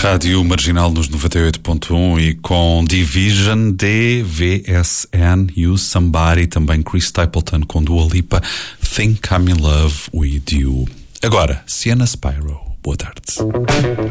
Rádio Marginal nos 98.1 e com Division, DVSN, You Somebody, também Chris Stapleton com Dua Lipa, Think I'm in Love with You. Agora, Sienna Spyro, boa tarde.